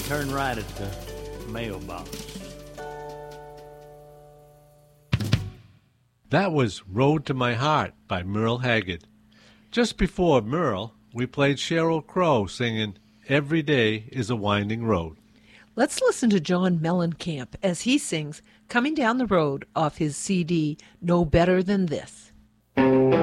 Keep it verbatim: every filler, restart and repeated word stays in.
turn right at the mailbox. That was Road to My Heart by Merle Haggard. Just before Merle, we played Sheryl Crow singing Every Day is a Winding Road. Let's listen to John Mellencamp as he sings Coming Down the Road off his C D, No Better Than This.